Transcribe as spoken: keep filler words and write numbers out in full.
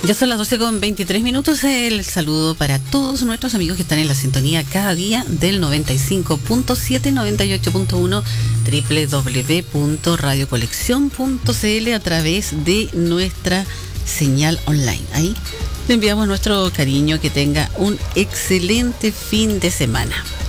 Ya son las doce con veintitrés minutos. El saludo para todos nuestros amigos que están en la sintonía cada día del noventa y cinco punto siete, noventa y ocho punto uno, doble u doble u doble u punto radio colección punto c l a través de nuestra señal online. Ahí le enviamos nuestro cariño, que tenga un excelente fin de semana.